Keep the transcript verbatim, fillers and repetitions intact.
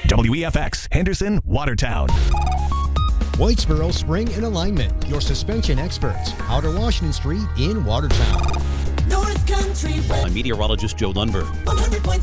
W E F X, Henderson, Watertown. Whitesboro Spring and Alignment, your suspension experts. Outer Washington Street in Watertown. North Country. I'm meteorologist Joe Lundberg. one hundred point